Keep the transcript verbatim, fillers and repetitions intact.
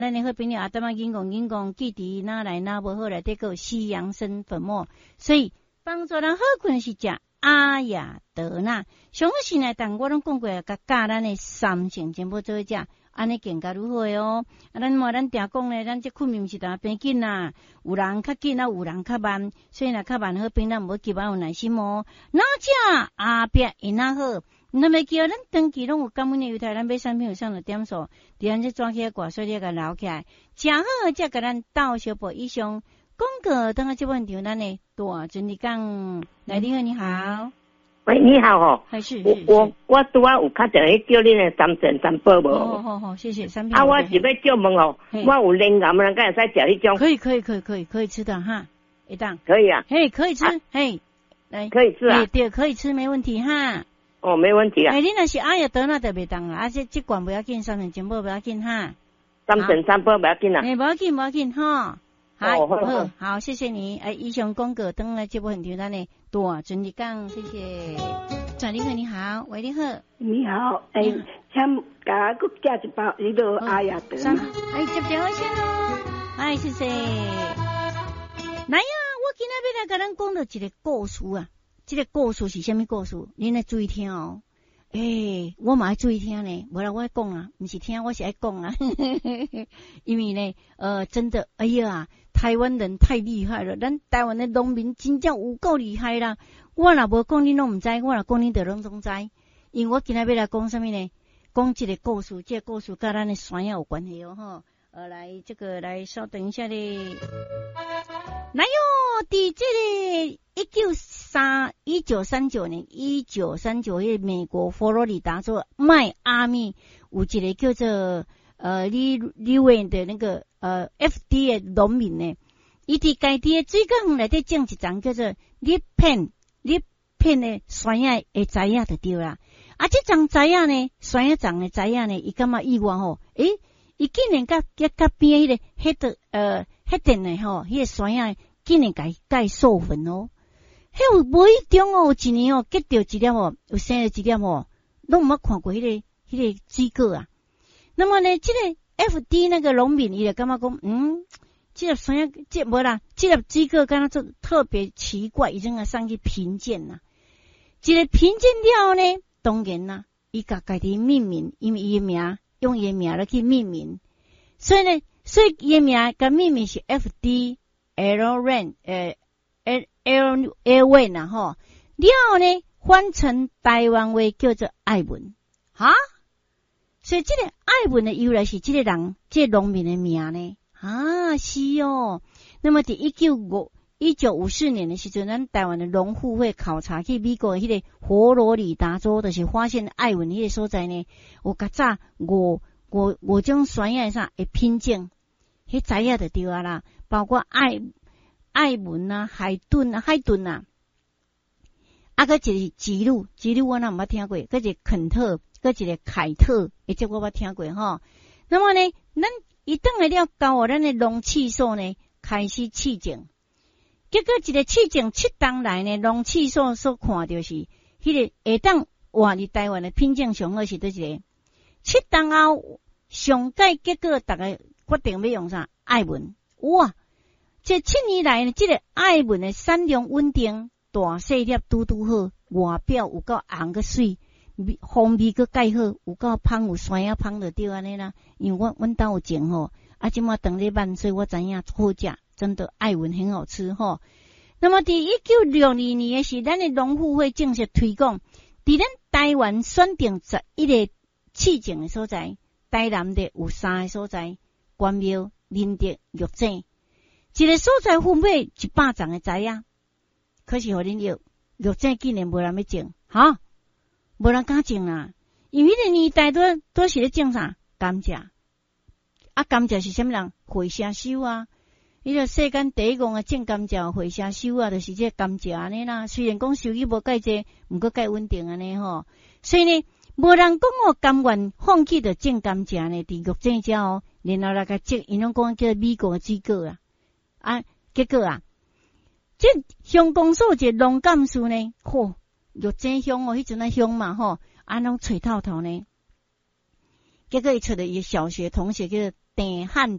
咱的好朋友阿达玛银讲银讲，记伫哪来哪无好来得个西洋参粉末，所以帮助人好困是食阿雅德纳。上好是呢，但我拢讲过，甲教咱的三性全部做一食，安尼更加如何哦？啊，咱嘛咱定讲咧，咱这困眠是当变紧啦，有人较紧啊，有人较慢，所以若较慢好朋友，咱无急啊，有耐心哦。哪只阿伯因哪好？那么叫咱长期拢有感恩的犹太咱买产品有上的点数，伫咱这抓起来挂水咧个捞起来，正好才甲咱到小宝以上广告，等下这问题咱呢大真理讲，来你好你好， 喂你好哦， 还是我我我拄啊有较定去叫你的三珍三宝无？ 好好好，谢谢三品。 啊，我是要叫问哦，我有灵感，人敢会使食迄种？ 可以可以可以可以可以吃的哈，一档可以啊， 嘿可以吃，嘿来可以吃啊， 对可以吃没问题哈。 哦，没问题啊。 哎，你若是阿雅得那就袂当啦，啊这这罐不要紧，三珍全部不要紧哈。 三珍三宝不要紧啊。 哎，不要紧不要紧哈。 好， 好，好，谢谢你。哎，以上广告等来节目很简单呢，多准你讲，谢谢。转你好，你好，喂，你好， 你好，哎，请给我加一包那个阿雅德。 哎，接电话先咯。哎，谢谢。来呀，我今日要来跟咱讲到一个故事啊。这个故事是什么故事？恁来注意听哦。诶、欸，我嘛爱注意听呢，无啦我爱讲啊，不是听我是爱讲啊。因为呢，呃，真的，哎呀，台湾人太厉害了，咱台湾的农民真正有够厉害啦。我若无讲，恁拢唔知；我若讲，恁就拢总知。因为我今日要来讲什么呢？讲一个故事，这个故事跟咱的山野有关系哦，哈。呃，来这个来稍等一下嘞。来哟，伫这个一九三一九三九年，一九三九年，美国佛罗里达州迈阿密有一个叫做呃李李文的那个呃 F D 的农民呢，伊伫家己的水缸内底种一丛叫做栗片栗片的山野的栽仔就对啦。啊，这丛栽仔呢，山野丛的栽仔呢，伊感觉意外吼，诶。伊竟然甲甲甲边迄个迄个呃迄点呢吼，迄个山野竟然甲甲授粉哦，迄有无意中哦，有一年哦结着一粒哦，有生了一粒哦，拢毋捌看过迄、那个迄、那个水果啊。那么呢，这个 F D 那个农民伊就感觉讲，嗯，这粒山野这无啦，这粒水果敢若做特别奇怪，伊种啊上去评鉴呐，一个评鉴了呢，当然啦，伊甲家己命名，因为伊的名。用伊名来去命名，所以呢，所以伊名甲命名是 F D L Rain 呃 L L L Rain 呐吼，了呢翻成台湾话叫做爱文，哈，所以这个爱文的由来是这个人，这个农民的名呢，啊是哦。那么伫一九五一九五四年的时阵，咱台湾的农护会考察去美国迄个佛罗里达州，就是发现爱文迄个所在呢，有较早五五五种山野啥会品种，迄栽仔就对啊啦，包括爱爱文啊、海顿啊、海顿啊，啊个一个吉鲁，吉鲁我哪毋捌听过，个一个肯特，个一个凯特，或者我捌听过吼。那么呢，咱一等来了交互咱的农气所呢，开始试种。结果一个试种七档来呢，农气所所看到是，迄个下档换伫台湾的品种上好是倒一个。七档后上届结果，大家决定要用啥？爱文哇！这七年来呢，这个爱文的产量稳定，大细粒拄拄好，外表有够红个水，风味个介好，有够芳有酸啊芳就对安尼啦。因为我阮兜有种吼，啊，即马等咧慢，所以我知影好食。真的爱文很好吃哈。那么伫一九六二年的是咱的农护会正式推广，伫咱台湾选定十一个试种的所在，台南的有三个所在，关庙、仁德、玉井，一个所在分配一百丛的栽啊。可是互恁约玉井竟然无人要种，哈，无人敢种啦，因为迄个年代都都是咧种啥甘蔗，啊甘蔗是啥物人？回社收啊。伊个世间第一个啊，种甘蔗、回社收啊，就是这甘蔗安尼啦。虽然讲收益无介济，毋过介稳定安尼吼。所以呢，无人讲我甘愿放弃着种甘蔗呢，伫玉井遮哦，然后来甲种，因拢讲叫美国的水果啊。啊，结果啊，这乡公所一个农干事呢，吼，玉井乡哦，迄阵啊乡嘛吼，啊拢吹透透呢。结果伊找着伊小学同学叫地汉